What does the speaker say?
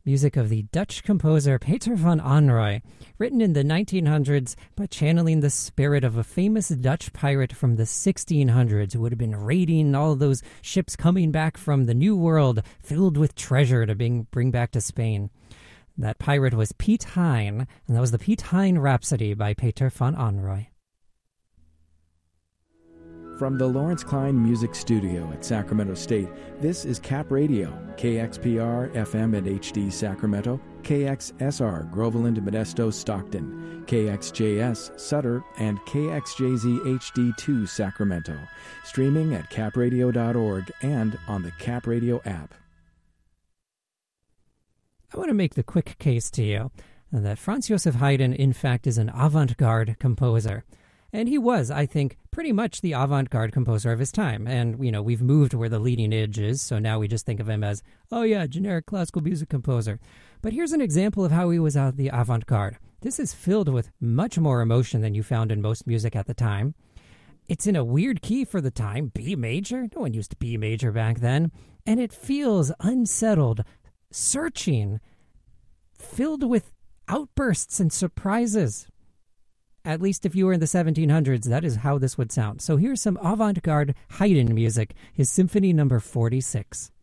music of the Dutch composer Peter van Anrooy, written in the 1900s but channeling the spirit of a famous Dutch pirate from the 1600s who would have been raiding all those ships coming back from the New World filled with treasure to bring back to Spain. That pirate was Piet Hein, and that was the Piet Hein Rhapsody by Peter van Anrooy. From the Lawrence Klein Music Studio at Sacramento State, this is Cap Radio, KXPR FM and HD Sacramento, KXSR Groveland, Modesto, Stockton, KXJS Sutter, and KXJZ HD2 Sacramento. Streaming at capradio.org and on the Cap Radio app. I want to make the quick case to you that Franz Joseph Haydn, in fact, is an avant-garde composer. And he was, I think, pretty much the avant-garde composer of his time. And, we've moved where the leading edge is, so now we just think of him as, generic classical music composer. But here's an example of how he was the avant-garde. This is filled with much more emotion than you found in most music at the time. It's in a weird key for the time, B major. No one used B major back then. And it feels unsettled, searching, filled with outbursts and surprises. At least if you were in the 1700s, that is how this would sound. So here's some avant-garde Haydn music, his Symphony No. 46.